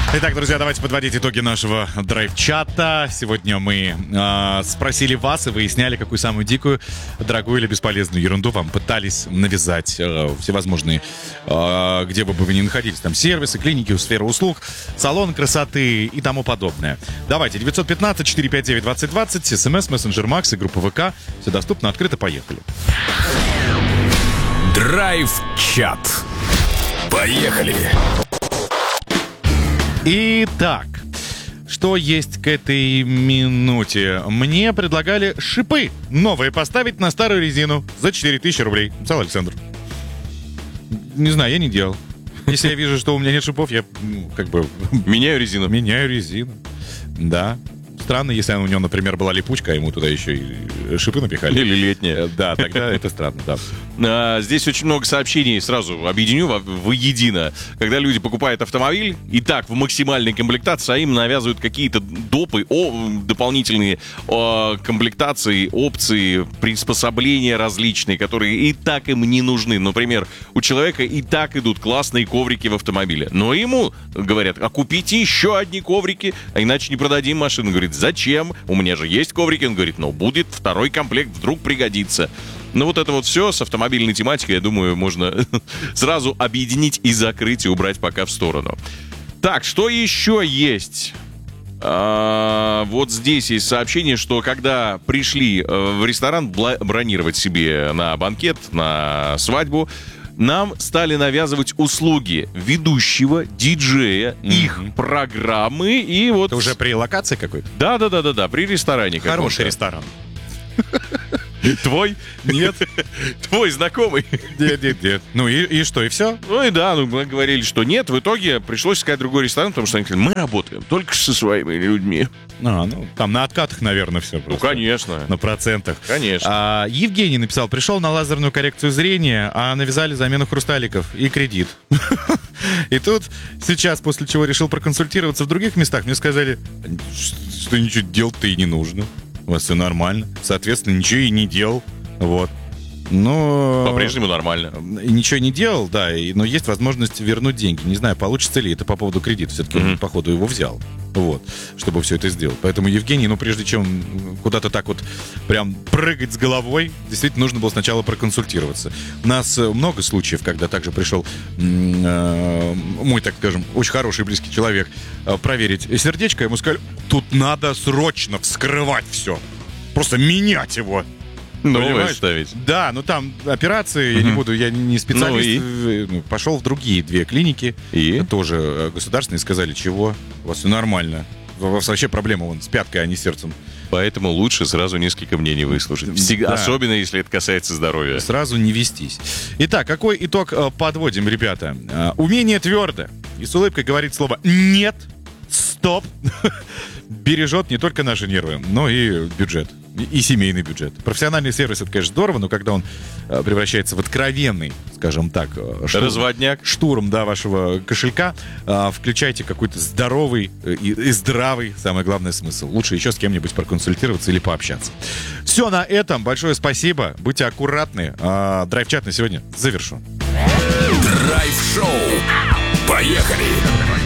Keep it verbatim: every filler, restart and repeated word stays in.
Итак, друзья, давайте подводить итоги нашего драйв-чата. Сегодня мы э, спросили вас и выясняли, какую самую дикую, дорогую или бесполезную ерунду вам пытались навязать э, всевозможные, э, где бы вы ни находились, там сервисы, клиники, сфера услуг, салон красоты и тому подобное. Давайте, девятьсот пятнадцать четыреста пятьдесят девять двадцать двадцать, смс, мессенджер Макс и группа ВК. Все доступно, открыто, поехали. Драйв-чат. Поехали. Итак, что есть к этой минуте? Мне предлагали шипы новые поставить на старую резину за четыре тысячи рублей. Написал Александр. Не знаю, я не делал. Если я вижу, что у меня нет шипов, я ну, как бы... Меняю резину. Меняю резину. Да. Странно, если у него, например, была липучка, а ему туда еще и шипы напихали. Или летняя. Да, тогда это странно, да. А, здесь очень много сообщений, сразу объединю во- воедино. Когда люди покупают автомобиль, и так в максимальной комплектации, а им навязывают какие-то допы, о, дополнительные о, комплектации, опции, приспособления различные, которые и так им не нужны. Например, у человека и так идут классные коврики в автомобиле. Но ему говорят, а купите еще одни коврики, а иначе не продадим машину. Говорит, зачем? У меня же есть коврики. Он говорит, ну, будет второй комплект, вдруг пригодится. Ну, вот это вот все с автомобильной тематикой, я думаю, можно сразу объединить и закрыть, и убрать пока в сторону. Так, что еще есть? А, вот здесь есть сообщение, что когда пришли в ресторан бронировать себе на банкет, на свадьбу, нам стали навязывать услуги ведущего, диджея, mm-hmm. их программы и вот... Это уже при локации какой-то? Да-да-да-да, при ресторане. Хороший ресторан. Твой? Нет. Твой знакомый? Нет, нет, нет. Ну и, и что, и все? Ну и да, ну, мы говорили, что нет. В итоге пришлось искать другой ресторан, потому что они говорили, мы работаем только со своими людьми. А, ну, там на откатах, наверное, все просто. Ну, конечно. На процентах. Конечно. А, Евгений написал, пришел на лазерную коррекцию зрения, а навязали замену хрусталиков и кредит. И тут сейчас, после чего решил проконсультироваться в других местах, мне сказали, что ничего делать-то и не нужно. У вас все нормально. Соответственно, ничего и не делал. Вот. Но... По-прежнему нормально. Ничего не делал, да, и, но есть возможность вернуть деньги. Не знаю, получится ли это по поводу кредита. Все-таки mm-hmm. он, походу, его взял. Вот, чтобы все это сделать. Поэтому, Евгений, ну, прежде чем куда-то так вот прям прыгать с головой, действительно нужно было сначала проконсультироваться. У нас много случаев, когда также пришел э, мой, так скажем, очень хороший близкий человек э, проверить сердечко. Ему сказали, тут надо срочно вскрывать все. Просто менять его. Новое ставить. Да, ну там операции, uh-huh. я не буду, я не специалист. Ну и? Пошел в другие две клиники, и? тоже государственные, сказали, чего, у вас все нормально. У вас вообще проблема вон, с пяткой, а не с сердцем. Поэтому лучше сразу несколько мнений выслушать. Всегда, да. Особенно, если это касается здоровья. Сразу не вестись. Итак, какой итог подводим, ребята? Умение твердо и с улыбкой говорить слово «нет», «стоп» бережет не только наши нервы, но и бюджет. И семейный бюджет. Профессиональный сервис — это, конечно, здорово, но когда он э, превращается в откровенный, скажем так, штурм, разводняк, штурм, да, вашего кошелька, э, включайте какой-то здоровый э, и, и здравый, самое главное, смысл. Лучше еще с кем-нибудь проконсультироваться или пообщаться. Все на этом. Большое спасибо. Будьте аккуратны. Э, драйв-чат на сегодня завершен. Драйв-шоу. Поехали!